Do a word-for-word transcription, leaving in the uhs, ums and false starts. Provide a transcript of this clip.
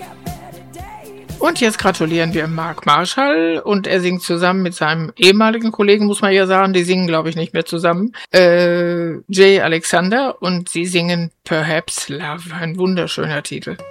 Und jetzt gratulieren wir Mark Marshall und er singt zusammen mit seinem ehemaligen Kollegen, muss man ja sagen, die singen glaube ich nicht mehr zusammen, äh, Jay Alexander, und sie singen Perhaps Love, ein wunderschöner Titel.